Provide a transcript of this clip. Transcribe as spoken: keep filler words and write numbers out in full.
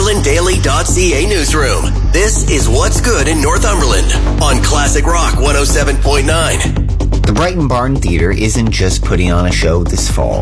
Northumberland Daily dot C A newsroom. This is What's Good in Northumberland on Classic Rock one oh seven point nine. The Brighton Barn Theatre isn't just putting on a show this fall.